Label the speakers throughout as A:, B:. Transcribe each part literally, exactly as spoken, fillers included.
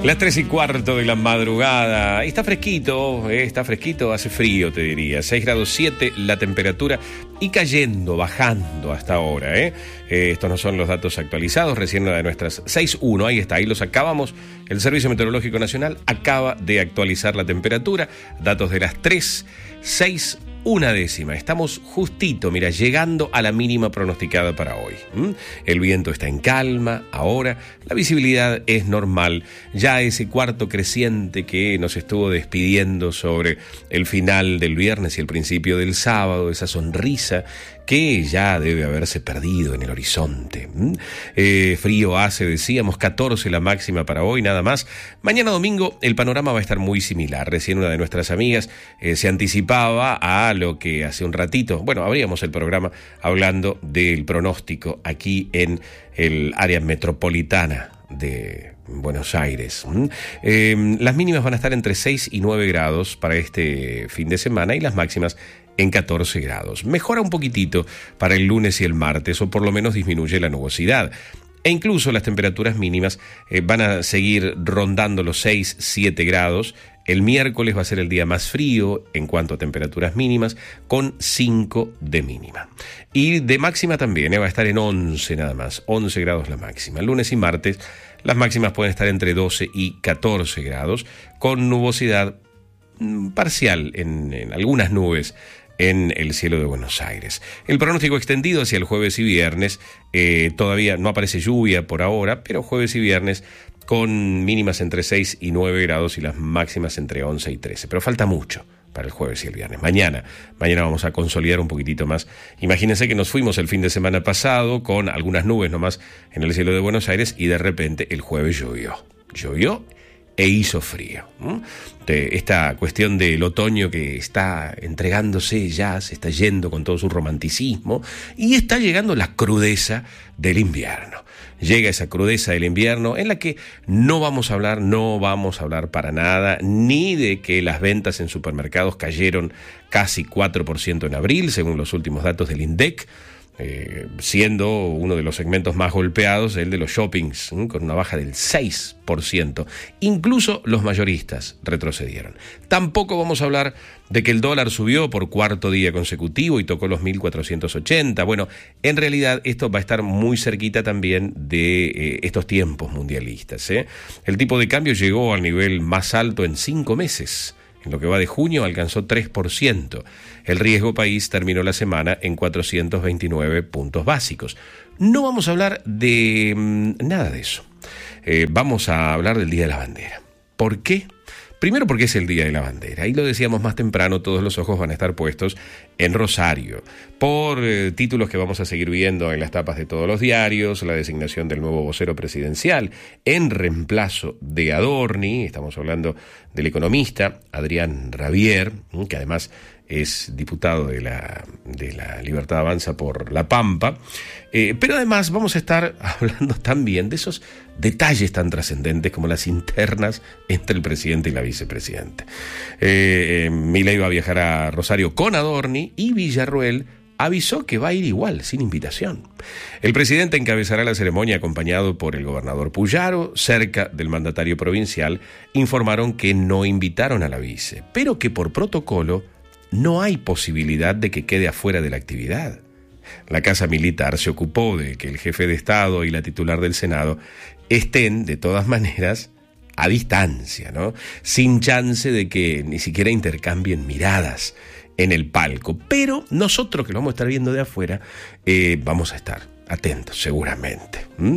A: Las tres y cuarto de la madrugada. Está fresquito, eh, está fresquito, hace frío, te diría. seis grados siete la temperatura y cayendo, bajando hasta ahora. Eh. Eh, estos no son los datos actualizados, recién una de nuestras seis uno, ahí está, ahí los acabamos. El Servicio Meteorológico Nacional acaba de actualizar la temperatura. Datos de las tres, seis, una décima. Estamos justito, mira, llegando a la mínima pronosticada para hoy. ¿Mm? El viento está en calma ahora, la visibilidad es normal. Ya ese cuarto creciente que nos estuvo despidiendo sobre el final del viernes y el principio del sábado, esa sonrisa que ya debe haberse perdido en el horizonte. ¿Mm? Eh, frío hace, decíamos, catorce la máxima para hoy, nada más. Mañana domingo el panorama va a estar muy similar. Recién una de nuestras amigas eh, se anticipaba a lo que hace un ratito, bueno, abríamos el programa hablando del pronóstico aquí en el área metropolitana de Buenos Aires. ¿Mm? Eh, las mínimas van a estar entre seis y nueve grados para este fin de semana y las máximas en catorce grados. Mejora un poquitito para el lunes y el martes, o por lo menos disminuye la nubosidad. E incluso las temperaturas mínimas eh, van a seguir rondando los seis, siete grados. El miércoles va a ser el día más frío en cuanto a temperaturas mínimas, con cinco de mínima. Y de máxima también, eh, va a estar en once nada más, once grados la máxima. Lunes y martes las máximas pueden estar entre doce y catorce grados, con nubosidad mm, parcial en, en algunas nubes en el cielo de Buenos Aires. El pronóstico extendido hacia el jueves y viernes, eh, todavía no aparece lluvia por ahora, pero jueves y viernes con mínimas entre seis y nueve grados y las máximas entre once y trece. Pero falta mucho para el jueves y el viernes. Mañana, mañana vamos a consolidar un poquitito más. Imagínense que nos fuimos el fin de semana pasado con algunas nubes nomás en el cielo de Buenos Aires y de repente el jueves llovió. Llovió e hizo frío. ¿Mm? De esta cuestión del otoño que está entregándose ya, se está yendo con todo su romanticismo, y está llegando la crudeza del invierno. Llega esa crudeza del invierno en la que no vamos a hablar, no vamos a hablar para nada, ni de que las ventas en supermercados cayeron casi cuatro por ciento en abril, según los últimos datos del INDEC, Eh, siendo uno de los segmentos más golpeados el de los shoppings, ¿eh? Con una baja del seis por ciento. Incluso los mayoristas retrocedieron. Tampoco vamos a hablar de que el dólar subió por cuarto día consecutivo y tocó los mil cuatrocientos ochenta. Bueno, en realidad esto va a estar muy cerquita también de eh, estos tiempos mundialistas, ¿eh? El tipo de cambio llegó al nivel más alto en cinco meses. En lo que va de junio alcanzó tres por ciento. El riesgo país terminó la semana en cuatrocientos veintinueve puntos básicos. No vamos a hablar de mmm, nada de eso. Eh, vamos a hablar del Día de la Bandera. ¿Por qué? Primero porque es el Día de la Bandera. Ahí lo decíamos más temprano, todos los ojos van a estar puestos en Rosario. Por eh, títulos que vamos a seguir viendo en las tapas de todos los diarios, la designación del nuevo vocero presidencial en reemplazo de Adorni. Estamos hablando del economista Adrián Rabier, que además es diputado de la, de la Libertad Avanza por La Pampa. Eh, pero además vamos a estar hablando también de esos detalles tan trascendentes como las internas entre el presidente y la vicepresidenta. Eh, eh, Milei va a viajar a Rosario con Adorni y Villarruel avisó que va a ir igual, sin invitación. El presidente encabezará la ceremonia acompañado por el gobernador Puyaro. Cerca del mandatario provincial informaron que no invitaron a la vice, pero que por protocolo no hay posibilidad de que quede afuera de la actividad. La Casa Militar se ocupó de que el jefe de Estado y la titular del Senado estén, de todas maneras, a distancia, ¿no? Sin chance de que ni siquiera intercambien miradas en el palco. Pero nosotros, que lo vamos a estar viendo de afuera, eh, vamos a estar atentos, seguramente. ¿Mm?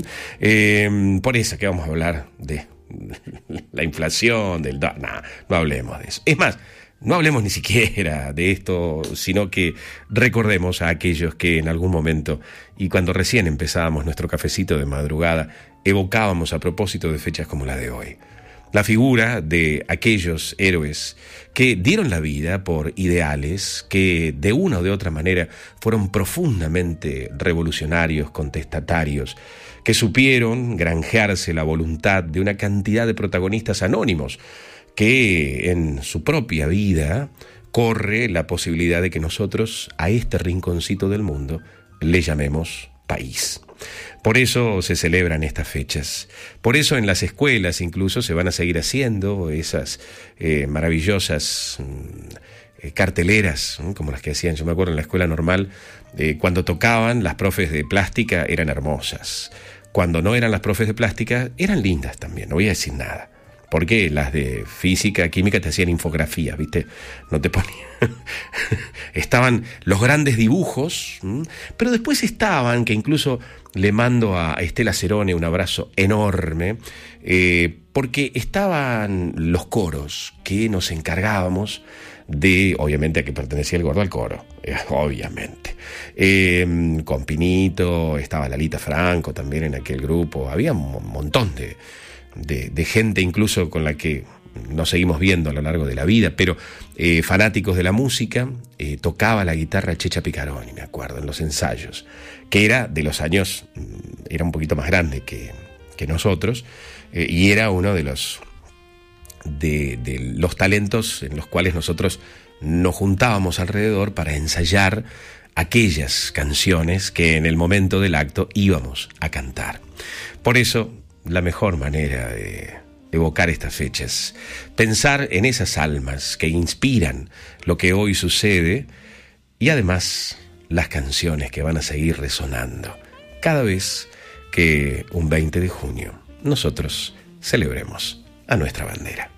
A: Eh, por eso que vamos a hablar de la inflación, del... No, no hablemos de eso. Es más, no hablemos ni siquiera de esto, sino que recordemos a aquellos que en algún momento, y cuando recién empezábamos nuestro cafecito de madrugada, evocábamos a propósito de fechas como la de hoy. La figura de aquellos héroes que dieron la vida por ideales que de una o de otra manera fueron profundamente revolucionarios, contestatarios, que supieron granjearse la voluntad de una cantidad de protagonistas anónimos que en su propia vida corre la posibilidad de que nosotros a este rinconcito del mundo le llamemos país. Por eso se celebran estas fechas. Por eso en las escuelas incluso se van a seguir haciendo esas eh, maravillosas mm, eh, carteleras, ¿no? Como las que hacían. Yo me acuerdo en la escuela normal, eh, cuando tocaban, las profes de plástica eran hermosas. Cuando no eran las profes de plástica, eran lindas también, no voy a decir nada. Porque las de física, química te hacían infografías, ¿viste? No te ponían. Estaban los grandes dibujos, ¿m? Pero después estaban, que incluso le mando a Estela Cerone un abrazo enorme, eh, porque estaban los coros que nos encargábamos de, obviamente, a que pertenecía el gordo al coro, eh, obviamente. Eh, con Pinito, estaba Lalita Franco también en aquel grupo, había un montón de... De, de gente incluso con la que nos seguimos viendo a lo largo de la vida, pero eh, fanáticos de la música, eh, tocaba la guitarra Checha Picaroni, me acuerdo, en los ensayos, que era de los años, era un poquito más grande que, que nosotros, eh, y era uno de los, de, de los talentos en los cuales nosotros nos juntábamos alrededor para ensayar aquellas canciones que en el momento del acto íbamos a cantar. Por eso, la mejor manera de evocar estas fechas, pensar en esas almas que inspiran lo que hoy sucede y además las canciones que van a seguir resonando cada vez que un veinte de junio nosotros celebremos a nuestra bandera.